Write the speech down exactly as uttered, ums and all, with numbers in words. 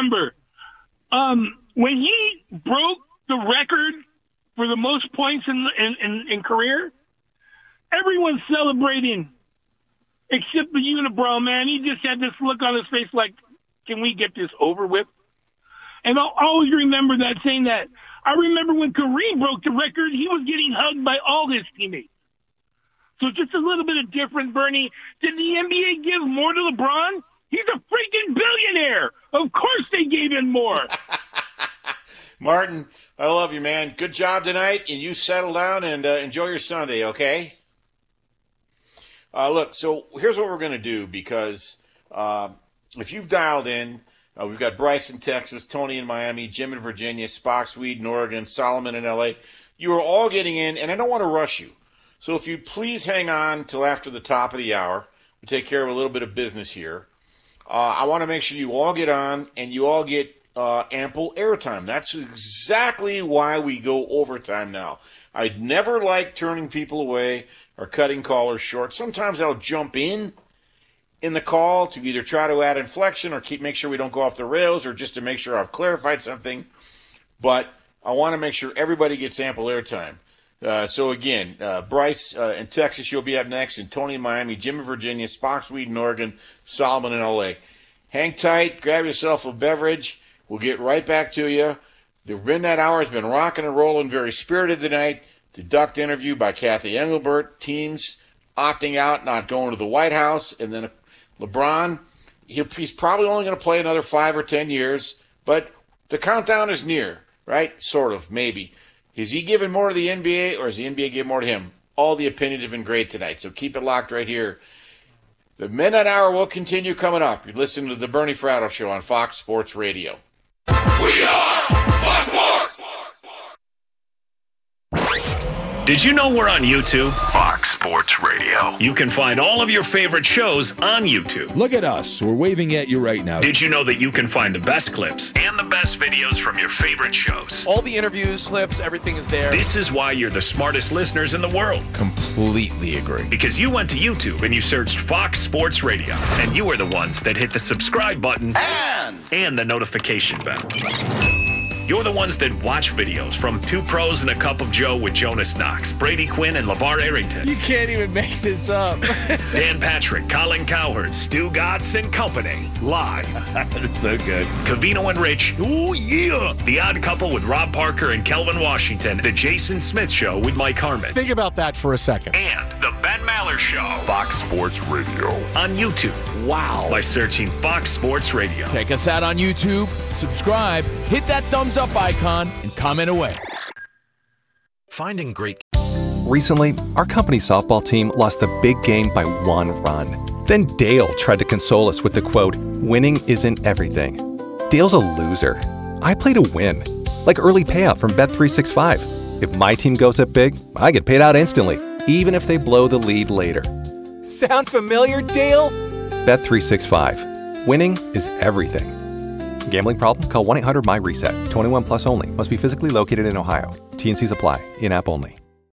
remember um, when he broke the record for the most points in in, in, in career, everyone's celebrating except the unibrow, man. He just had this look on his face like, can we get this over with? And I'll always remember that, saying that. I remember when Kareem broke the record, he was getting hugged by all his teammates. So just a little bit of different, Bernie. Did the N B A give more to LeBron? He's a freaking billionaire. Of course they gave him more. Martin, I love you, man. Good job tonight, and you settle down and uh, enjoy your Sunday, okay? Uh, look, so here's what we're going to do, because uh, if you've dialed in, uh, we've got Bryce in Texas, Tony in Miami, Jim in Virginia, Spock, Sweden, Oregon, Solomon in L A. You are all getting in, and I don't want to rush you. So if you please hang on till after the top of the hour, we take care of a little bit of business here. Uh, I want to make sure you all get on and you all get uh, ample airtime. That's exactly why we go overtime now. I'd never like turning people away or cutting callers short. Sometimes I'll jump in in the call to either try to add inflection or keep make sure we don't go off the rails, or just to make sure I've clarified something. But I want to make sure everybody gets ample airtime. Uh, so again, uh, Bryce uh, in Texas, you'll be up next, and Tony in Miami, Jim in Virginia, Spock, Sweden, Oregon, Solomon in L A. Hang tight, grab yourself a beverage. We'll get right back to you. The Midnight Hour has been rocking and rolling, very spirited tonight. The Duct interview by Kathy Engelbert, teams opting out, not going to the White House, and then LeBron, he's probably only going to play another five or ten years, but the countdown is near, right? Sort of, maybe. Is he giving more to the N B A, or is the N B A giving more to him? All the opinions have been great tonight, so keep it locked right here. The Midnight Hour will continue coming up. You're listening to the Bernie Fratto Show on Fox Sports Radio. We are Fox Sports! Did you know we're on YouTube? Fox Sports Radio. You can find all of your favorite shows on YouTube. Look at us. We're waving at you right now. Did you know that you can find the best clips and the best videos from your favorite shows? All the interviews, clips, everything is there. This is why you're the smartest listeners in the world. Completely agree. Because you went to YouTube and you searched Fox Sports Radio, and you are the ones that hit the subscribe button And, and the notification bell. You're the ones that watch videos from Two Pros and a Cup of Joe with Jonas Knox, Brady Quinn, and LeVar Arrington. You can't even make this up. Dan Patrick, Colin Cowherd, Stu Gatz and Company. Live. That's so good. Covino and Rich. Oh, yeah. The Odd Couple with Rob Parker and Kelvin Washington. The Jason Smith Show with Mike Harmon. Think about that for a second. And the Ben Maller Show. Fox Sports Radio. On YouTube. Wow. By searching Fox Sports Radio. Check us out on YouTube. Subscribe. Hit that thumbs up icon and comment away. Finding great. Recently, our company softball team lost the big game by one run. Then Dale tried to console us with the quote, "Winning isn't everything." Dale's a loser. I play to win. Like early payout from Bet three sixty-five. If my team goes up big, I get paid out instantly, even if they blow the lead later. Sound familiar, Dale? Bet three sixty-five. Winning is everything. Gambling problem? Call one eight hundred M Y RESET. twenty-one plus only. Must be physically located in Ohio. T and Cs apply. In-app only.